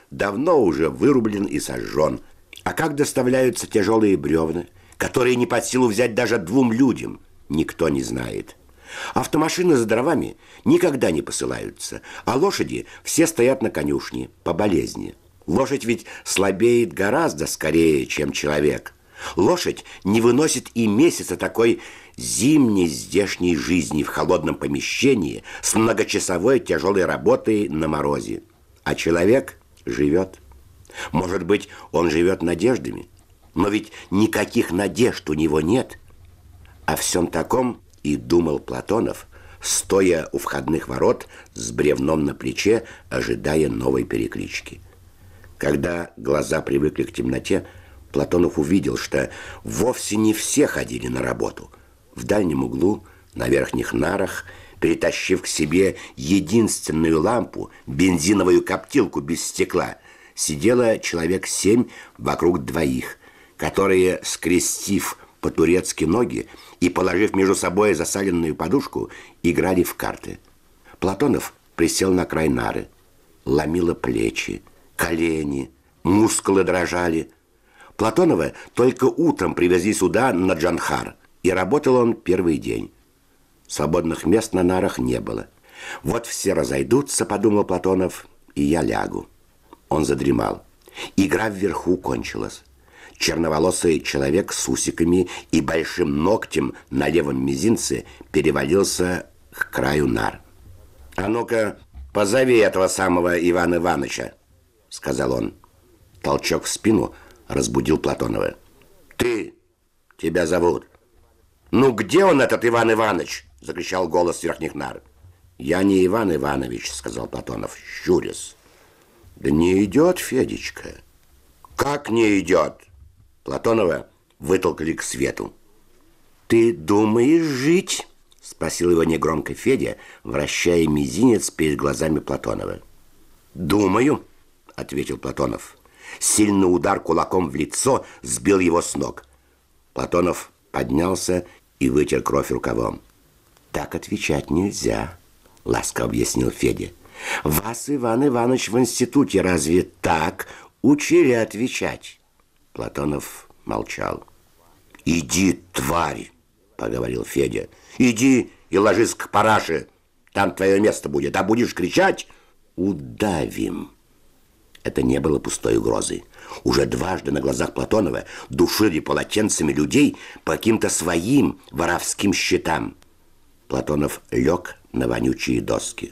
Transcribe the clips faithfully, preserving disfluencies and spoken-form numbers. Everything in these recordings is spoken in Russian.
давно уже вырублен и сожжен. А как доставляются тяжелые бревна, которые не под силу взять даже двум людям, никто не знает. Автомашины за дровами никогда не посылаются, а лошади все стоят на конюшне по болезни. Лошадь ведь слабеет гораздо скорее, чем человек. Лошадь не выносит и месяца такой зимней здешней жизни в холодном помещении с многочасовой тяжелой работой на морозе. А человек живет. Может быть, он живет надеждами, но ведь никаких надежд у него нет. О всем таком и думал Платонов, стоя у входных ворот с бревном на плече, ожидая новой переклички. Когда глаза привыкли к темноте, Платонов увидел, что вовсе не все ходили на работу. В дальнем углу, на верхних нарах, перетащив к себе единственную лампу, бензиновую коптилку без стекла, сидело человек семь вокруг двоих, которые, скрестив по-турецки ноги и положив между собой засаленную подушку, играли в карты. Платонов присел на край нары. Ломило плечи, колени, мускулы дрожали. Платонова только утром привезли сюда на Джанхар, и работал он первый день. Свободных мест на нарах не было. Вот все разойдутся, подумал Платонов, и я лягу. Он задремал. Игра вверху кончилась. Черноволосый человек с усиками и большим ногтем на левом мизинце перевалился к краю нар. «А ну-ка, позови этого самого Ивана Ивановича», — сказал он. Толчок в спину разбудил Платонова. «Ты! Тебя зовут!» «Ну где он, этот Иван Иванович?» — закричал голос с верхних нар. «Я не Иван Иванович», — сказал Платонов, щурясь. «Да не идет, Федечка». «Как не идет?» Платонова вытолкали к свету. «Ты думаешь жить?» — спросил его негромко Федя, вращая мизинец перед глазами Платонова. «Думаю», — ответил Платонов. Сильный удар кулаком в лицо сбил его с ног. Платонов поднялся и вытер кровь рукавом. «Так отвечать нельзя», — ласково объяснил Федя. «Вас, Иван Иванович, в институте разве так учили отвечать?» Платонов молчал. «Иди, тварь!» — поговорил Федя. «Иди и ложись к параше. Там твое место будет. А будешь кричать — удавим». Это не было пустой угрозой. Уже дважды на глазах Платонова душили полотенцами людей по каким-то своим воровским счетам. Платонов лег на вонючие доски.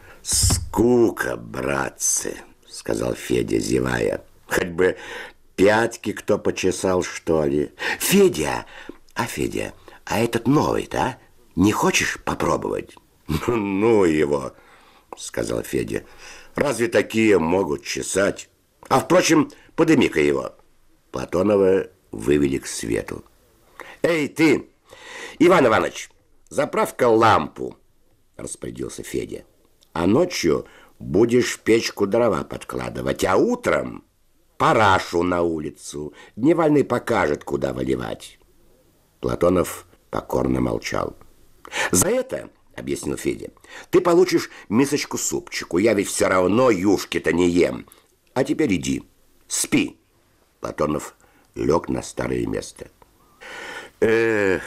«Скука, братцы!» — сказал Федя, зевая. «Хоть бы пятки кто почесал, что ли?» «Федя! А, Федя, а этот новый-то, а? Не хочешь попробовать?» «Ну его!» — сказал Федя. «Разве такие могут чесать? А, впрочем, подыми-ка его». Платонова вывели к свету. «Эй, ты, Иван Иванович, заправь-ка лампу», — распорядился Федя. «А ночью будешь в печку дрова подкладывать, а утром парашу на улицу. Дневальный покажет, куда выливать». Платонов покорно молчал. «За это, — объяснил Федя, — ты получишь мисочку супчику. Я ведь все равно юшки-то не ем. А теперь иди, спи». Платонов лег на старое место. «Эх,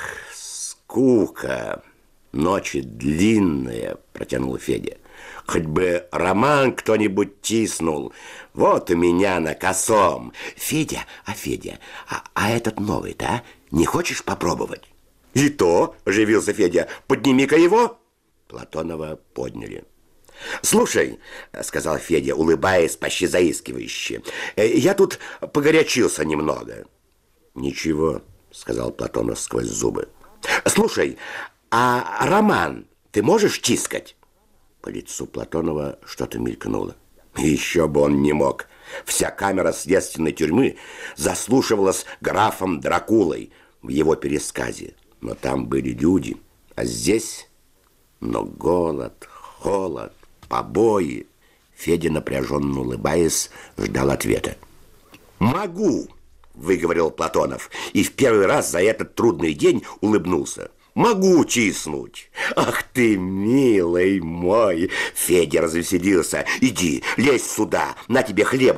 скука, ночи длинные, — протянул Федя. Хоть бы роман кто-нибудь тиснул. Вот у меня на косом». «Федя, а Федя, а, а этот новый-то, а? Не хочешь попробовать?» «И то, — оживился Федя, — подними-ка его». Платонова подняли. «Слушай, — сказал Федя, улыбаясь почти заискивающе, — я тут погорячился немного». «Ничего, — сказал Платонов сквозь зубы. Слушай, а роман ты можешь тискать?» По лицу Платонова что-то мелькнуло. Еще бы он не мог. Вся камера следственной тюрьмы заслушивалась графом Дракулой в его пересказе. Но там были люди, а здесь... Но голод, холод, побои. Федя, напряженно улыбаясь, ждал ответа. «Могу!» — выговорил Платонов, и в первый раз за этот трудный день улыбнулся. «Могу тиснуть!» «Ах ты, милый мой!» Федя развеселился. «Иди, лезь сюда, на тебе хлеб.